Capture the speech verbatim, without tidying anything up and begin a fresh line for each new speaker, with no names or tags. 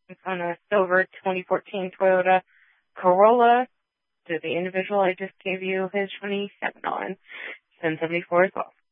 It's on a silver twenty fourteen Toyota Corolla to the individual I just gave you his twenty-seven on. ten seventy-four as well.